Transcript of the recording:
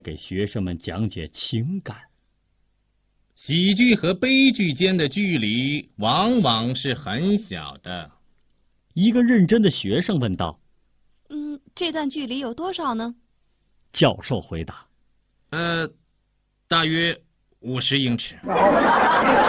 给学生们讲解情感。 喜剧和悲剧间的距离往往是很小的。 一个认真的学生问道： 这段距离有多少呢？ 教授回答： 大约50英尺。